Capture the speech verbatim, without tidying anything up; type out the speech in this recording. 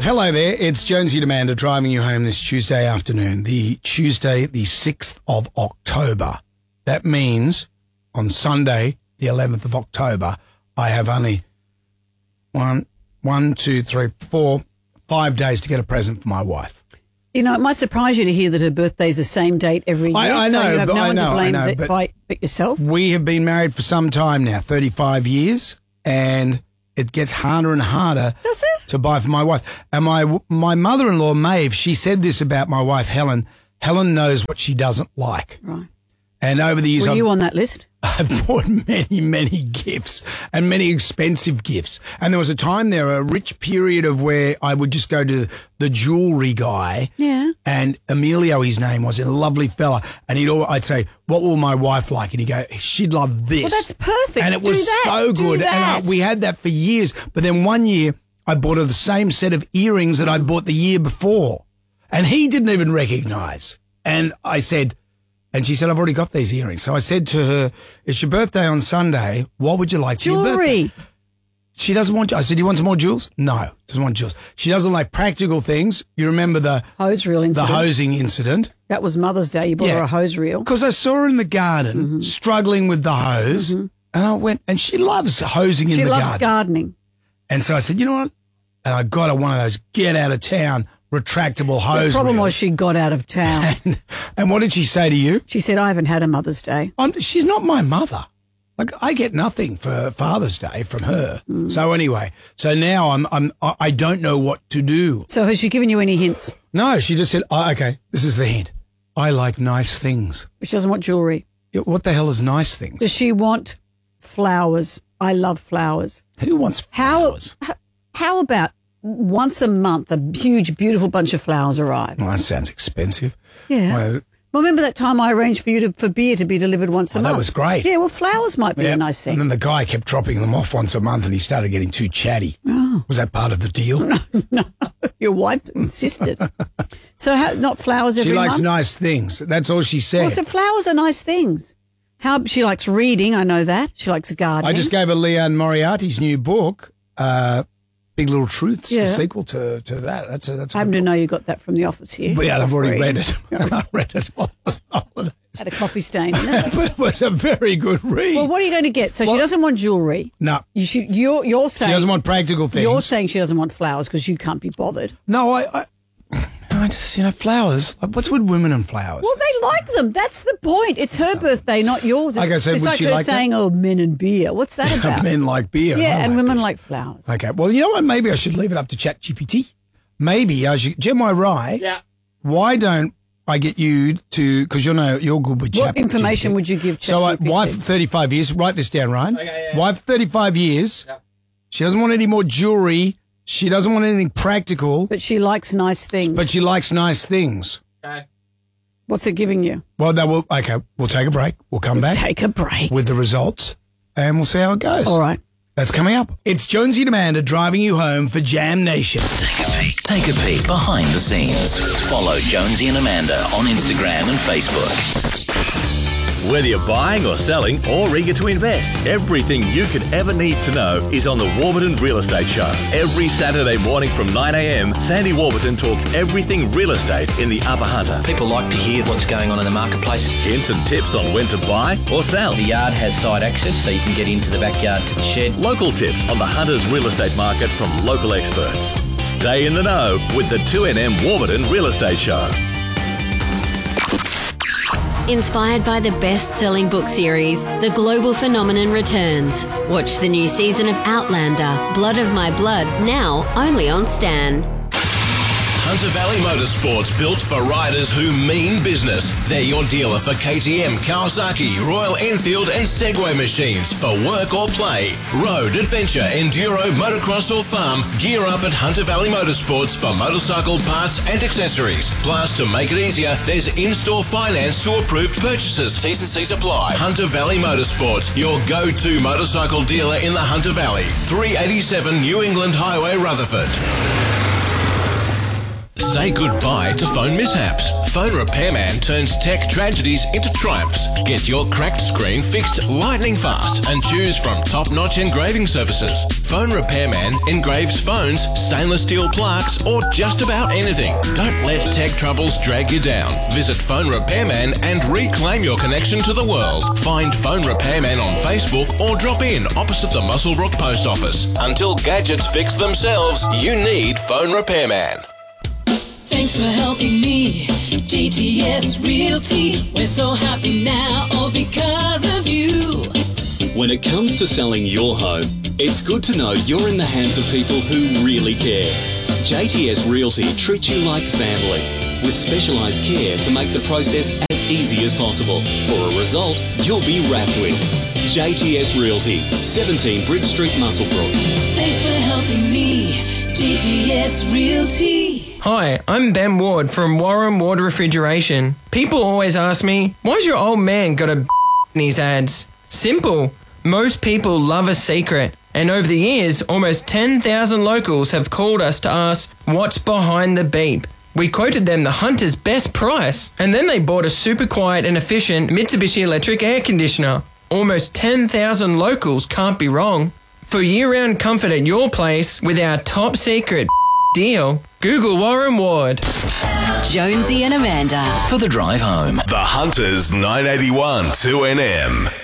Hello there, it's Jonesy and Amanda driving you home this Tuesday afternoon, the Tuesday, the sixth of October. That means on Sunday, the eleventh of October, I have only one, one, two, three, four, five days to get a present for my wife. You know, it might surprise you to hear that her birthday's the same date every year. I, I know, so you have but no I one know, to blame I know, but, but by, but yourself. We have been married for some time now, thirty-five years, and it gets harder and harder Does it? to buy for my wife. And my my mother-in-law, Maeve, she said this about my wife, Helen. Helen knows what she doesn't like. Right. And over the years, Were I've, you on that list? I've bought many, many gifts and many expensive gifts. And there was a time there, a rich period of where I would just go to the jewellery guy. Yeah. And Emilio, his name was, a lovely fella. And he'd all, I'd say, what will my wife like? And he'd go, she'd love this. Well, that's perfect. And it Do was that. so Do good. that. And I, we had that for years. But then one year, I bought her the same set of earrings that I'd bought the year before. And he didn't even recognise. And I said, and she said, I've already got these earrings. So I said to her, it's your birthday on Sunday. What would you like for your birthday? Jewellery. She doesn't want, I said, do you want some more jewels? No, doesn't want jewels. She doesn't like practical things. You remember the Hose reel the incident. hosing incident? That was Mother's Day. You bought Yeah. her a hose reel. Because I saw her in the garden Mm-hmm. struggling with the hose. And I went, and she loves hosing in She the loves garden. gardening. And so I said, you know what? And I got her one of those get out of town retractable hose The problem reels. was she got out of town. And, and what did she say to you? She said, I haven't had a Mother's Day. I'm, she's not my mother. Like, I get nothing for Father's Day from her. Mm. So anyway, so now I'm, I'm, I I don't know what to do. So has she given you any hints? No, she just said, oh, okay, this is the hint. I like nice things. She doesn't want jewellery. Yeah, what the hell is nice things? Does she want flowers? I love flowers. Who wants flowers? How, how about once a month, a huge, beautiful bunch of flowers arrive? Well, that sounds expensive. Yeah. Well, Well, remember that time I arranged for you to, for beer to be delivered once a Oh, that month? was great. Yeah, well, flowers might be yeah. a nice thing. And then the guy kept dropping them off once a month and he started getting too chatty. Oh. Was that part of the deal? Your wife insisted. So how, not flowers every She likes month? nice things. That's all she said. Well, so flowers are nice things. How she likes reading, I know that. She likes gardening. I just gave her Leanne Moriarty's new book, uh, Big Little Truths, Yeah. the sequel to, to that. That's a, that's a I happen good to know you got that from the office here. book. Yeah, I've already Free. read it. I read it while I was on holidays. Had a coffee stain in it. But it was a very good read. Well, what are you going to get? So Well- she doesn't want jewellery. no, You should. You're you're she saying doesn't want practical things. you're saying she doesn't want flowers because you can't be bothered. No, I, I, I just, you know, flowers. Like, what's with women and flowers? Well, they like them. That's the point. It's her birthday, not yours. It's, Okay, so it's would like she her like that? saying, "Oh, men and beer." What's that about? Men like beer. yeah, I and like women beer. like flowers. Okay, well, you know what? Maybe I should leave it up to ChatGPT. Maybe I should. Jim, am I right? Yeah. Why don't I get you to, because you know you're good with What Chat- information G P T. would you give So, uh, ChatGPT? wife, thirty-five years. Write this down, Ryan. Okay, yeah. Wife, thirty-five years. Yeah. She doesn't want any more jewelry. She doesn't want anything practical, But she likes nice things. but she likes nice things. Okay. What's it giving you? Well, no, we'll, okay, we'll take a break. We'll come back Take a break. with the results, and we'll see how it goes. All right. That's coming up. It's Jonesy and Amanda driving you home for Jam Nation. Take a peek. Take a peek behind the scenes. Follow Jonesy and Amanda on Instagram and Facebook. Whether you're buying or selling or eager to invest, everything you could ever need to know is on the Warburton Real Estate Show. Every Saturday morning from nine a.m, Sandy Warburton talks everything real estate in the Upper Hunter. People like to hear what's going on in the marketplace. Hints and tips on when to buy or sell. The yard has side access, so you can get into the backyard to the shed. Local tips on the Hunter's real estate market from local experts. Stay in the know with the two N M Warburton Real Estate Show. Inspired by the best-selling book series, The Global Phenomenon returns. Watch the new season of Outlander, Blood of My Blood, now only on Stan. Hunter Valley Motorsports, built for riders who mean business. They're your dealer for K T M, Kawasaki, Royal Enfield and Segway machines for work or play. Road, adventure, enduro, motocross or farm, gear up at Hunter Valley Motorsports for motorcycle parts and accessories. Plus, to make it easier, there's in-store finance to approved purchases. T's and C's apply. Hunter Valley Motorsports, your go-to motorcycle dealer in the Hunter Valley. three eighty-seven New England Highway, Rutherford. Say goodbye to phone mishaps. Phone Repairman turns tech tragedies into triumphs. Get your cracked screen fixed lightning fast and choose from top-notch engraving services. Phone Repairman engraves phones, stainless steel plaques, or just about anything. Don't let tech troubles drag you down. Visit Phone Repairman and reclaim your connection to the world. Find Phone Repairman on Facebook or drop in opposite the Muswellbrook Post Office. Until gadgets fix themselves, you need Phone Repairman. Thanks for helping me, J T S Realty. We're so happy now, all because of you. When it comes to selling your home, it's good to know you're in the hands of people who really care. J T S Realty treats you like family, with specialised care to make the process as easy as possible. For a result you'll be wrapped with. J T S Realty, seventeen Bridge Street, Muswellbrook. Thanks for helping me, J T S Realty. Hi, I'm Ben Ward from Warren Ward Refrigeration. People always ask me, why's your old man got a in his ads? Simple. Most people love a secret. And over the years, almost ten thousand locals have called us to ask, what's behind the beep? We quoted them the Hunter's best price, and then they bought a super quiet and efficient Mitsubishi electric air conditioner. Almost ten thousand locals can't be wrong. For year-round comfort at your place with our top secret deal, Google Warren Ward. Jonesy and Amanda. For the drive home. The Hunters nine eighty-one two N M.